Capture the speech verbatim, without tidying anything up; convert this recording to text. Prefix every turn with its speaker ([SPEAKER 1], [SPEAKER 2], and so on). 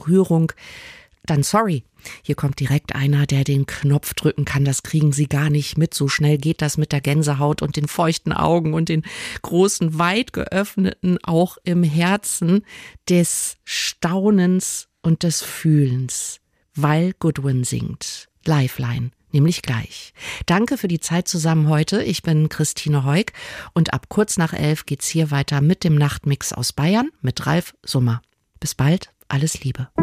[SPEAKER 1] Berührung, dann sorry. Hier kommt direkt einer, der den Knopf drücken kann. Das kriegen Sie gar nicht mit. So schnell geht das mit der Gänsehaut und den feuchten Augen und den großen, weit geöffneten, auch im Herzen des Staunens und des Fühlens, weil Goodwin singt. Lifeline, nämlich gleich. Danke für die Zeit zusammen heute. Ich bin Christine Heuk und ab kurz nach elf geht's hier weiter mit dem Nachtmix aus Bayern mit Ralf Summer. Bis bald, alles Liebe.